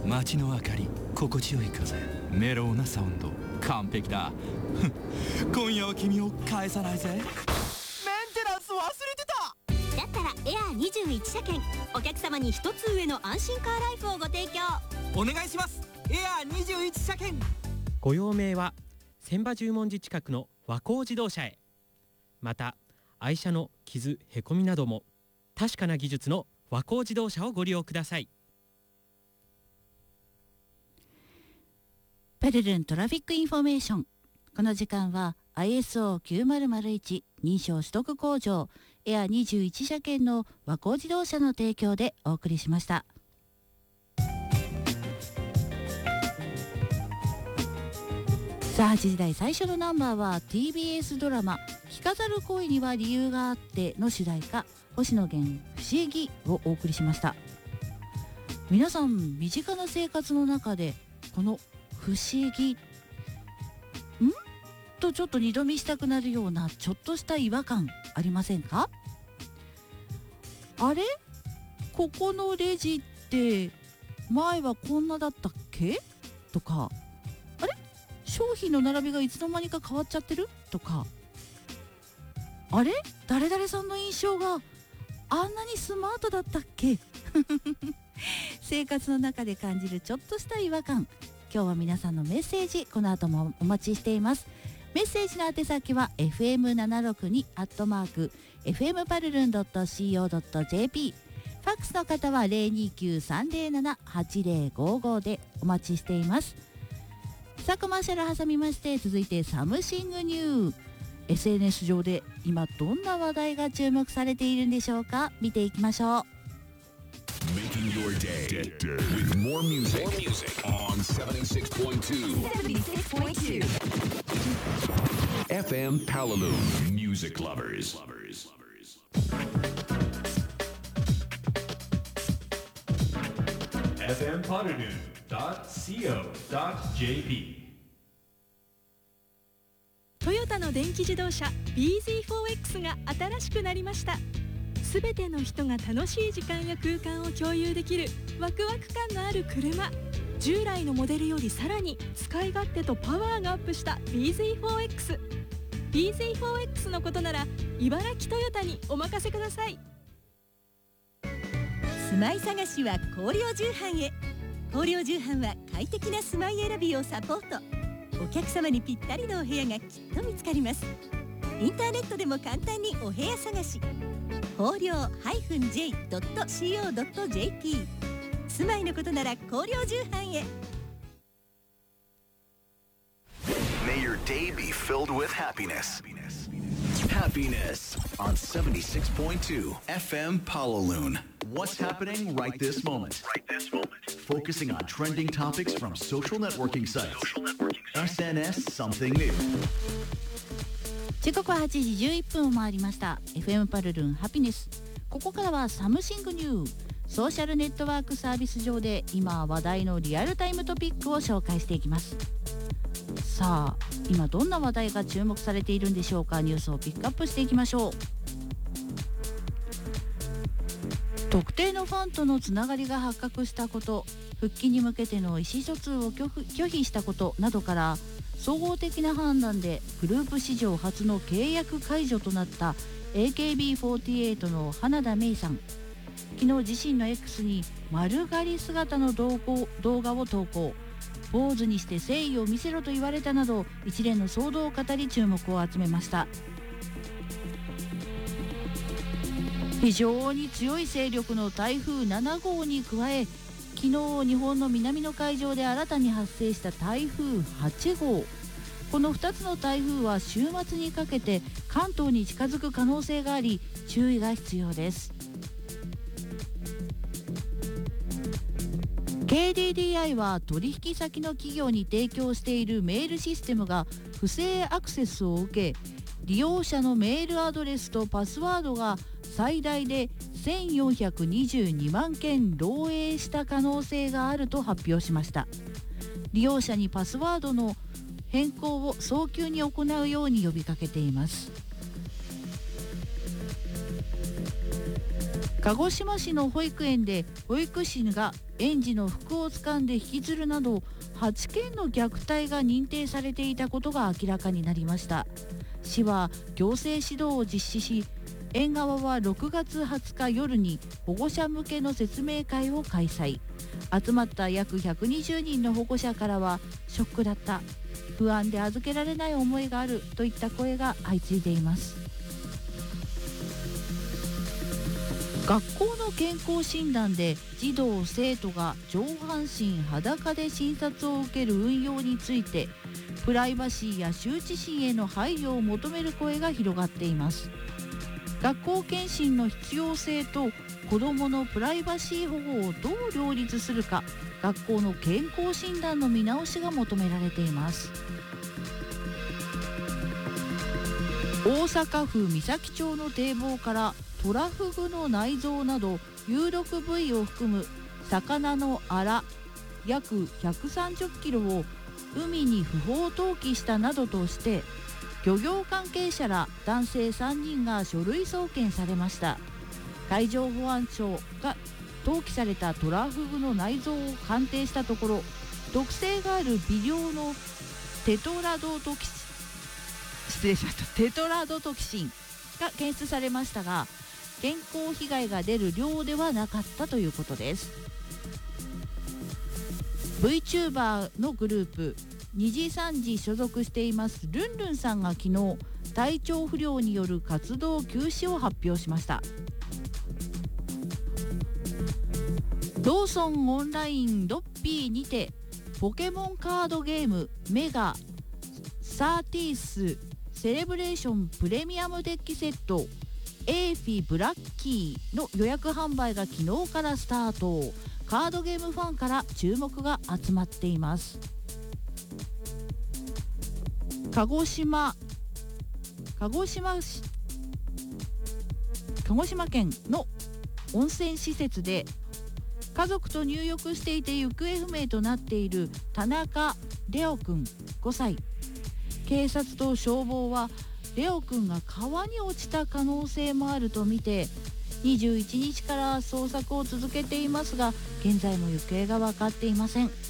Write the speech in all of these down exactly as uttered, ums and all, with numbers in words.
街の明かり、心地よい風、メロウなサウンド、完璧だ今夜は君を返さないぜ。メンテナンス忘れてた。だったらエアーにじゅういち車検、お客様に一つ上の安心カーライフをご提供お願いします。エアーにじゅういち車検。 ご用命は千葉十文字近くの和光自動車へ。また愛車の傷へこみなども確かな技術の和光自動車をご利用ください。 パルルントラフィックインフォメーション。この時間は アイエスオーきゅうまるまるいち 認証取得工場エアにじゅういち車検の和光自動車の提供でお送りしました。さあはちじ台最初のナンバーは ティービーエス ドラマ着飾る恋には理由があっての主題歌、星野源不思議をお送りしました。皆さん身近な生活の中でこの不思議んとちょっと二度見したくなるようなちょっとした違和感ありませんか？あれここのレジって前はこんなだったっけとか、あれ商品の並びがいつの間にか変わっちゃってるとか、あれ誰々さんの印象があんなにスマートだったっけ生活の中で感じるちょっとした違和感、今日は皆さんのメッセージこの後もお待ちしています。メッセージの宛先は エフエムななろくに アットマーク エフエム パルルン ドット シーオー ドット ジェーピー、 ファックスの方は ゼロにきゅうさんゼロななはちゼロごご でお待ちしています。さあコマーシャル挟みまして、続いてサムシングニュー。 エスエヌエス 上で今どんな話題が注目されているんでしょうか。見ていきましょう。 Making your day with more music, more music on seventy-six point two. seventy-six point two. F M Palalu Music Lovers. エフエム パルルン ドット シーオー ドット ジェーピー。 トヨタの電気自動車 ビーゼットフォーエックス が新しくなりました。すべての人が楽しい時間や空間を共有できるワクワク感のある車。従来のモデルよりさらに使い勝手とパワーがアップした ビーゼットフォーエックス。 ビーゼットフォーエックス のことなら茨城トヨタにお任せください。 住まい探しは光陵重版へ。光陵重版は快適な住まい選びをサポート。お客様にぴったりのお部屋がきっと見つかります。インターネットでも簡単にお部屋探し。光陵 ジェイドット シーオー ドット ジェーピー。 住まいのことなら光陵重版へ。 May your day be filled with happiness. Happiness on seventy-six point two F M Palalu. What's happening right this moment? Focusing on trending topics from social networking sites. エスエヌエス something new. 時刻ははちじじゅういっぷんを回りました。 エフエム パルルンハピネス。ここからはサムシングニュー。ソーシャルネットワークサービス上で今話題のリアルタイムトピックを紹介していきます。さあ今どんな話題が注目されているんでしょうか。ニュースをピックアップしていきましょう。特定のファンとのつながりが発覚したこと、復帰に向けての意思疎通を拒否、拒否したことなどから総合的な判断でグループ史上初の契約解除となった エーケービーフォーティーエイト の花田芽衣さん。昨日自身の X に丸刈り姿の動画を投稿。坊主にして誠意を見せろと言われたなど一連の騒動を語り注目を集めました。非常に強い勢力の台風ななごうに加え、昨日日本の南の海上で新たに発生した台風はちごう。このふたつの台風は週末にかけて関東に近づく可能性があり注意が必要です。ケーディーディーアイ は取引先の企業に提供しているメールシステムが不正アクセスを受け、利用者のメールアドレスとパスワードが最大でせんよんひゃくにじゅうにまんけん漏洩した可能性があると発表しました。利用者にパスワードの変更を早急に行うように呼びかけています。 鹿児島市の保育園で保育士が園児の服を掴んで引きずるなどはちけんの虐待が認定されていたことが明らかになりました。市は行政指導を実施し、園側はろくがつはつか夜に保護者向けの説明会を開催。集まった約ひゃくにじゅうにんの保護者からは、ショックだった、不安で預けられない思いがあるといった声が相次いでいます。学校の健康診断で児童生徒が上半身裸で診察を受ける運用について、プライバシーや羞恥心への配慮を求める声が広がっています。学校検診の必要性と子どものプライバシー保護をどう両立するか、学校の健康診断の見直しが求められています。大阪府三崎町の堤防からトラフグの内臓など有毒部位を含む魚のアラ約ひゃくさんじゅっキロを海に不法投棄したなどとして、漁業関係者ら男性さんにんが書類送検されました。海上保安庁が投棄されたトラフグの内臓を鑑定したところ、毒性がある微量のテトラドトキシ失礼しましたテトラドトキシンが検出されましたが、健康被害が出る量ではなかったということです。 VTuber のグループにじさんじ所属していますルンルンさんが昨日、体調不良による活動休止を発表しました。ローソンオンラインロッピーにてポケモンカードゲームメガサーティースセレブレーションプレミアムデッキセットエーフィブラッキーの予約販売が昨日からスタート。カードゲームファンから注目が集まっています。鹿児島鹿児島市鹿児島県の温泉施設で家族と入浴していて行方不明となっている田中レオくんごさい。警察と消防はレオくんが川に落ちた可能性もあるとみてにじゅういちにちから捜索を続けていますが、現在も行方が分かっていません。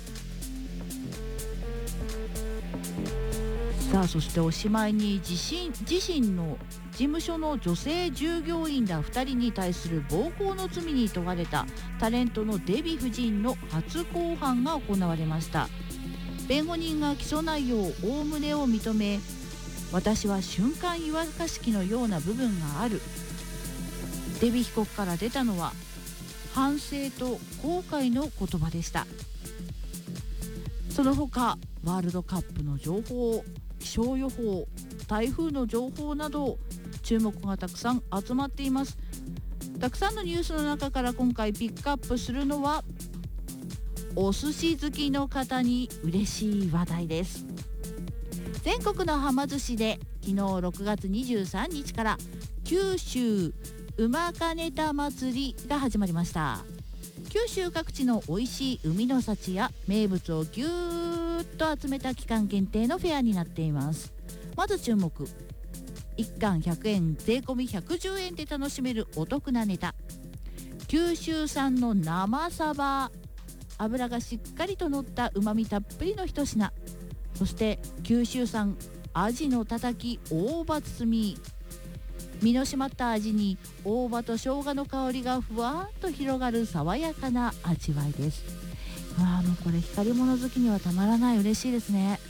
さあ、そしておしまいに自身、自身の事務所の女性従業員らふたりに対する暴行の罪に問われたタレントのデヴィ夫人の初公判が行われました。弁護人が起訴内容おおむねを認め、私は瞬間湯沸かし器のような部分がある。デヴィ被告から出たのは反省と後悔の言葉でした。その他ワールドカップの情報、気象予報、台風の情報など注目がたくさん集まっています。たくさんのニュースの中から今回ピックアップするのはお寿司好きの方に嬉しい話題です。全国のはま寿司で昨日ろくがつにじゅうさんにちから九州うまかねた祭りが始まりました。九州各地の美味しい海の幸や名物をぎゅーっと集めた期間限定のフェアになっています。まず注目、いっかんひゃくえん、税込みひゃくじゅうえんで楽しめるお得なネタ、九州産の生サバ、脂がしっかりと乗ったうまみたっぷりの一品、そして九州産アジのたたき大葉包み、身の締まった味に大葉と生姜の香りがふわっと広がる爽やかな味わいです。わあ、もうこれ光り物好きにはたまらない、嬉しいですね。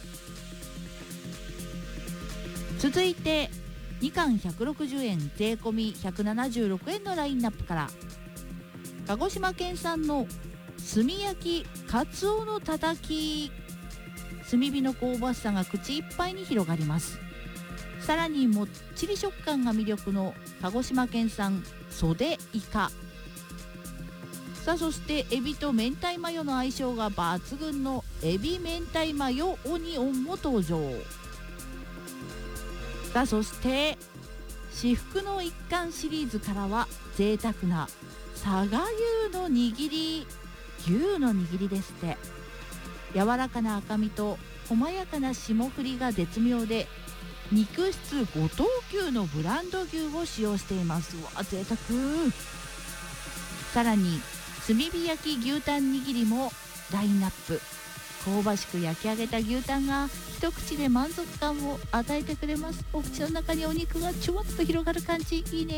続いてにかんひゃくろくじゅうえん、税込みひゃくななじゅうろくえんのラインナップから、鹿児島県産の炭焼きかつおのたたき、炭火の香ばしさが口いっぱいに広がります。さらにもっちり食感が魅力の鹿児島県産袖イカ、さあそしてエビと明太マヨの相性が抜群のエビ明太マヨオニオンも登場。さあそして至福の一貫シリーズからは贅沢な佐賀牛の握り、牛の握りですって。柔らかな赤身と細やかな霜降りが絶妙で、肉質五等級のブランド牛を使用しています。わ、贅沢。 さらに炭火焼き牛タン握りもラインナップ。香ばしく焼き上げた牛タンが一口で満足感を与えてくれます。お口の中にお肉がちょわっと広がる感じ、いいね。